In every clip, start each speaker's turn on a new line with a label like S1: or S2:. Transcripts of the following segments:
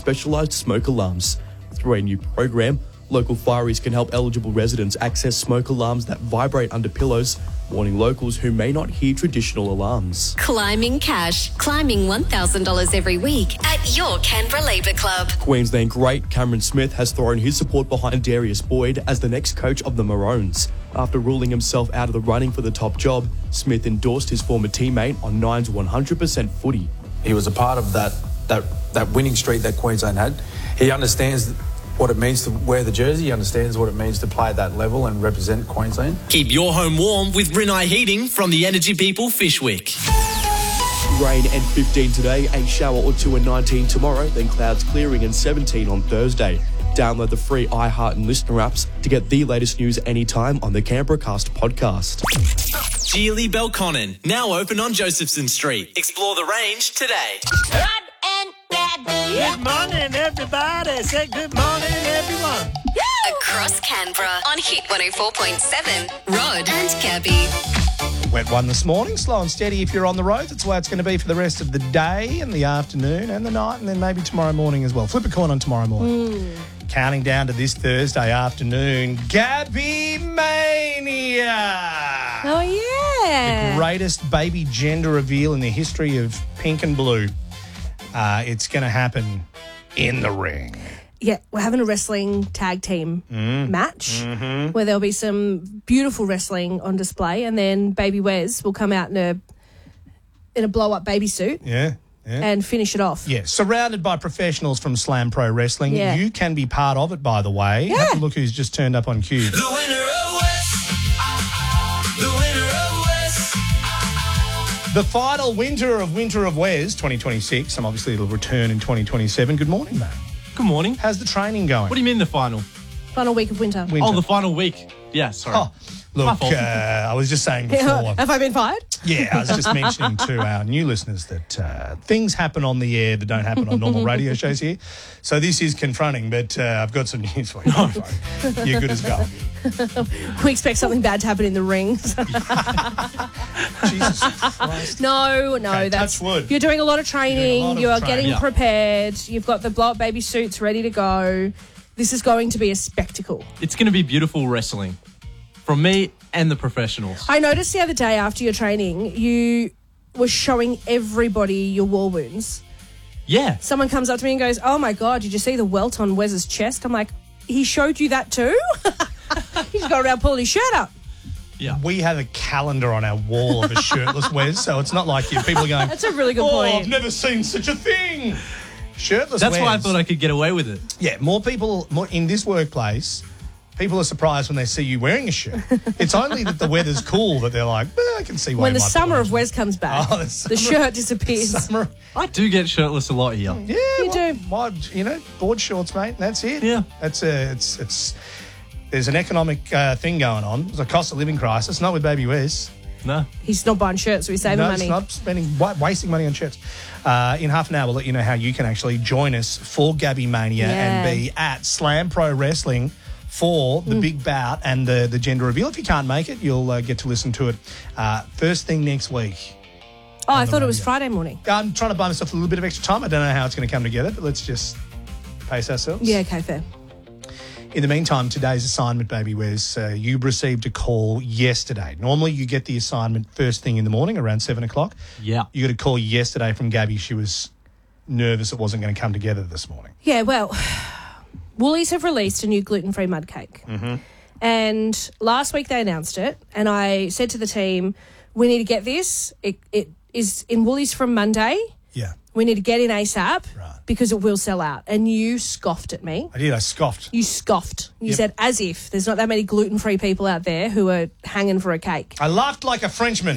S1: specialised smoke alarms. Through a new program, local fireys can help eligible residents access smoke alarms that vibrate under pillows, warning locals who may not hear traditional alarms.
S2: Climbing cash. Climbing $1,000 every week at your Canberra Labour Club.
S1: Queensland great Cameron Smith has thrown his support behind Darius Boyd as the next coach of the Maroons. After ruling himself out of the running for the top job, Smith endorsed his former teammate on Nine's 100% footy.
S3: He was a part of that winning streak that Queensland had. He understands what it means to wear the jersey. He understands what it means to play at that level and represent Queensland.
S4: Keep your home warm with Rinnai Heating from the Energy People Fishwick.
S1: Rain and 15 today, a shower or two and 19 tomorrow, then clouds clearing and 17 on Thursday. Download the free iHeart and Listener apps to get the latest news anytime on the Canberra Cast podcast.
S4: Geely Belconnen, now open on Josephson Street. Explore the range today.
S5: Good morning, everybody. Say good morning, everyone.
S2: Across Canberra on Hit 104.7. Rod and Gabby.
S6: Wet one this morning, slow and steady if you're on the road. That's the way it's going to be for the rest of the day and the afternoon and the night, and then maybe tomorrow morning as well. Flip a coin on tomorrow morning. Counting down to this Thursday afternoon, Gabby Mania.
S7: Oh, yeah.
S6: The greatest baby gender reveal in the history of pink and blue. It's going to happen in the ring.
S7: Yeah, we're having a wrestling tag team match where there'll be some beautiful wrestling on display, and then Baby Wes will come out in a blow-up baby suit.
S6: Yeah.
S7: And finish it off.
S6: Yeah, surrounded by professionals from Slam Pro Wrestling.
S7: Yeah.
S6: You can be part of it, by the way.
S7: Yeah.
S6: Have a look who's just turned up on cue.
S4: The winner of West. The winner of West.
S6: The final winter of Wes 2026, and obviously it'll return in 2027. Good morning, mate.
S8: Good morning.
S6: How's the training going?
S8: What do you mean the final?
S7: Final week of winter.
S8: Oh, the final week. Yeah, sorry.
S6: Oh, look, I was just saying before.
S7: Have I been fired?
S6: Yeah, I was just mentioning to our new listeners that things happen on the air that don't happen on normal radio shows here. So this is confronting, but I've got some news for you. You're good as gold.
S7: We expect something bad to happen in the ring.
S6: Jesus Christ.
S7: No,
S6: Okay,
S7: that's...
S6: touch wood.
S7: You're doing a lot of training. You are
S6: training.
S7: getting prepared. You've got the blow-up baby suits ready to go. This is going to be a spectacle.
S8: It's going to be beautiful wrestling from me and the professionals.
S7: I noticed the other day after your training, you were showing everybody your war wounds.
S8: Yeah.
S7: Someone comes up to me and goes, "Oh my God, did you see the welt on Wes's chest?" I'm like, he showed you that too? He's got around pulling his shirt up.
S8: Yeah.
S6: We have a calendar on our wall of a shirtless Wes, so it's not like people are going,
S7: That's a really good point.
S6: I've never seen such a thing. Shirtless
S8: That's
S6: Wes.
S8: why I thought I could get away with it.
S6: Yeah, more in this workplace, people are surprised when they see you wearing a shirt. It's only that the weather's cool that they're like, I can see why
S7: When
S6: you
S7: the
S6: might
S7: summer
S6: put
S7: of Wes comes back,
S6: Oh,
S7: the shirt disappears.
S6: summer.
S8: I do get shirtless a lot here.
S6: Yeah,
S7: You do.
S6: Board shorts, mate. That's it.
S8: Yeah.
S6: That's it's. There's an economic thing going on. There's a cost of living crisis. Not with Baby Wes.
S8: No.
S7: He's not buying shirts, so he's saving money.
S6: It's not wasting money on shirts. In half an hour, we'll let you know how you can actually join us for Gabby Mania and be at Slam Pro Wrestling for the big bout and the gender reveal. If you can't make it, you'll get to listen to it first thing next week.
S7: Oh, I thought it was Friday morning.
S6: I'm trying to buy myself a little bit of extra time. I don't know how it's going to come together, but let's just pace ourselves.
S7: Yeah, okay, fair.
S6: In the meantime, today's assignment, Baby Wes, you received a call yesterday. Normally, you get the assignment first thing in the morning, around 7 o'clock.
S8: Yeah.
S6: You got a call yesterday from Gabby. She was nervous it wasn't going to come together this morning.
S7: Yeah, well, Woolies have released a new gluten-free mud cake. Mm-hmm. And last week they announced it, and I said to the team, we need to get this. It is in Woolies from Monday.
S6: Yeah.
S7: We need to get in ASAP
S6: Right.
S7: because it will sell out. And you scoffed at me.
S6: I did. I scoffed.
S7: You scoffed. You
S6: Yep.
S7: said, as if there's not that many gluten-free people out there who are hanging for a cake.
S6: I laughed like a Frenchman.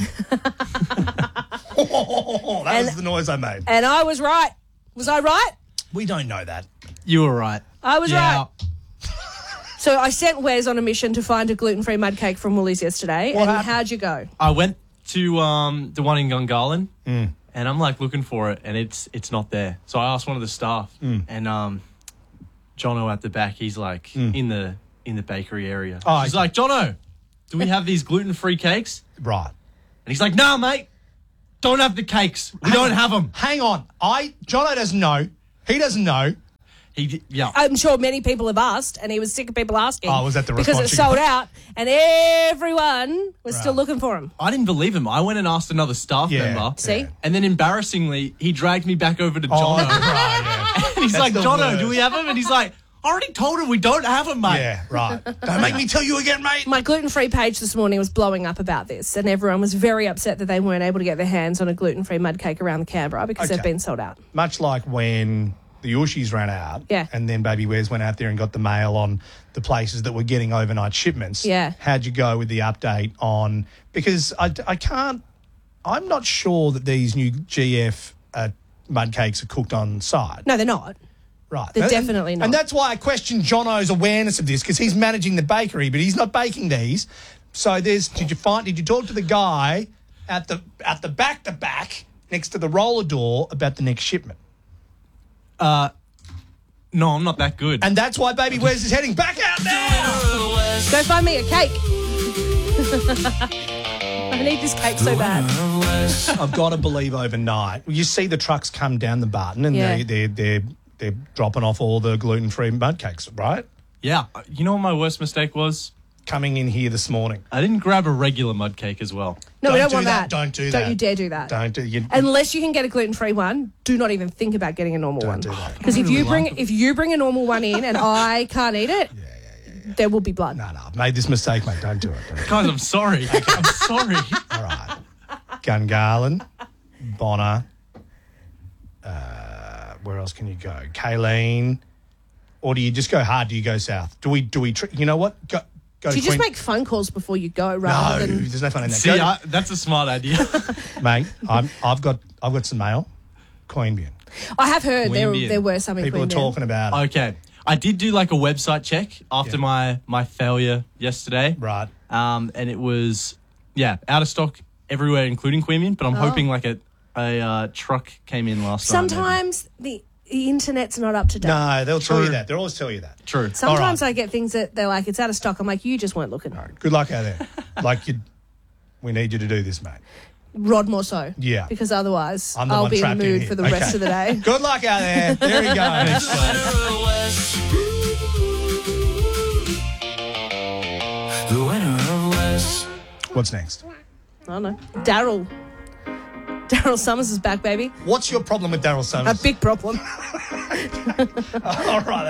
S6: That was the noise I made.
S7: And I was right. Was I right?
S6: We don't know that.
S8: You were right.
S7: I was
S8: Yeah.
S7: right. So I sent Wes on a mission to find a gluten-free mud cake from Woolies yesterday.
S6: What
S7: and
S6: happened?
S7: how'd you go?
S8: I went to the one in Gungahlin and I'm like looking for it and it's not there. So I asked one of the staff and Jono at the back, he's like in the bakery area.
S6: Oh,
S8: He's like, Jono, do we have these gluten-free cakes?
S6: Right.
S8: And he's like, nah, mate, don't have the cakes. We don't have them.
S6: Hang on. Jono doesn't know. He doesn't know.
S8: Yeah.
S7: I'm sure many people have asked, and he was sick of people asking.
S6: Oh, was that the
S7: because
S6: response
S7: it
S6: you
S7: sold
S6: got?
S7: out, and everyone was still
S6: Right.
S7: looking for him.
S8: I didn't believe him. I went and asked another staff
S6: Yeah.
S8: member.
S7: See?
S8: And then embarrassingly, he dragged me back over to
S6: Oh,
S8: Jono.
S6: right, yeah.
S8: And he's
S6: That's
S8: like,
S6: the
S8: Jono,
S6: worst.
S8: do we have him? And he's like, I already told him we don't have him, mate.
S6: Yeah, right. Don't make me tell you again, mate.
S7: My gluten-free page this morning was blowing up about this, and everyone was very upset that they weren't able to get their hands on a gluten-free mud cake around the Canberra because they've
S6: Okay.
S7: been sold out.
S6: Much like when the Ushies ran out,
S7: Yeah.
S6: and then Baby Wes went out there and got the mail on the places that were getting overnight shipments.
S7: Yeah.
S6: How'd you go with the update on? Because I'm not sure that these new GF mud cakes are cooked on site.
S7: No, they're not.
S6: Right.
S7: They're
S6: And-
S7: definitely not.
S6: And that's why I question Jono's awareness of this, because he's managing the bakery, but he's not baking these. So did you talk to the guy at the back to back next to the roller door about the next shipment?
S8: No, I'm not that good.
S6: And that's why Baby Wes is heading back out now.
S7: Go find me a cake. I need this cake so bad.
S6: I've got to believe overnight. You see the trucks come down the Barton and
S7: Yeah.
S6: they're dropping off all the gluten-free mud cakes, right?
S8: Yeah. You know what my worst mistake was?
S6: Coming in here this morning.
S8: I didn't grab a regular mud cake as well.
S7: No, we
S6: Don't
S7: don't
S6: do
S7: want
S6: that.
S7: that.
S6: Don't do that.
S7: Don't you dare do that.
S6: Don't do you.
S7: Unless you can get a gluten-free one, do not even think about getting a normal one.
S6: do that.
S7: Because if you bring a normal one in and I can't eat it, there will be blood.
S6: No, I've made this mistake, mate. Don't do it. Don't do it.
S8: Guys, I'm sorry. I'm sorry.
S6: All right. Gungarlin, Bonner. Where else can you go? Kayleen. Or do you just go hard? Do you go south? Do we you know what? Go
S7: Do
S6: to
S7: you just
S6: Queen-
S7: make phone calls before you go
S6: No,
S7: rather than...
S6: there's no fun in that.
S8: See,
S6: Go-
S8: that's a smart idea.
S6: mate, I've got some mail. Queanbeyan.
S7: I have heard
S8: Queanbeyan.
S7: there were some in
S6: People are
S7: Queanbeyan.
S6: talking about it.
S8: Okay. I did do like a website check after my failure yesterday.
S6: Right.
S8: And it was, out of stock everywhere, including Queanbeyan, but I'm hoping like a truck came in last night. maybe.
S7: Sometimes the internet's not up to date.
S6: No, they'll tell you
S8: True.
S6: that. They'll always tell you that.
S8: True.
S7: Sometimes
S6: All
S7: I get things that they're like, it's out of stock. I'm like, you just weren't looking.
S6: Good luck out there. We need you to do this, mate.
S7: Rod more so.
S6: Yeah.
S7: Because otherwise
S6: I'm the
S7: I'll
S6: one
S7: be in the
S6: trapped in
S7: mood
S6: here.
S7: for the
S6: Okay.
S7: rest of the day.
S6: Good luck out there. There he goes. What's next?
S7: I don't know. Daryl Summers is back, baby.
S6: What's your problem with Daryl
S7: A
S6: Summers?
S7: big problem.
S6: All right.